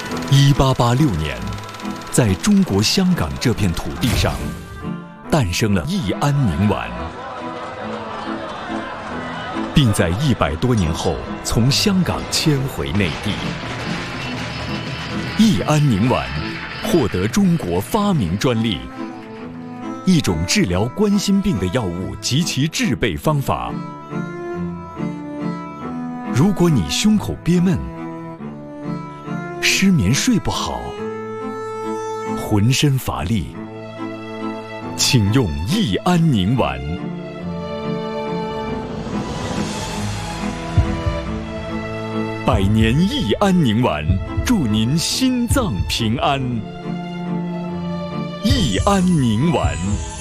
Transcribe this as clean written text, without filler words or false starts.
1886年，在中国香港这片土地上，诞生了益安宁丸，并在100多年后从香港迁回内地。益安宁丸获得中国发明专利，一种治疗冠心病的药物及其制备方法。如果你胸口憋闷、失眠睡不好、浑身乏力，请用益安宁丸。100年益安宁丸，祝您心脏平安。益安宁丸。